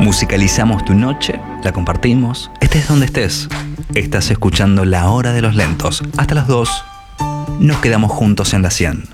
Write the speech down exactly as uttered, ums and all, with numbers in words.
Musicalizamos tu noche, la compartimos, estés donde estés. Estás escuchando La Hora de los Lentos. Hasta las dos, nos quedamos juntos en la cien.